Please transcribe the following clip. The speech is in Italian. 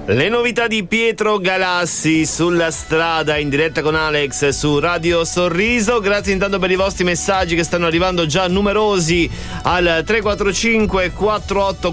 Le novità di Pietro Galassi sulla strada in diretta con Alex su Radio Sorriso. Grazie intanto per i vostri messaggi che stanno arrivando già numerosi al 345 48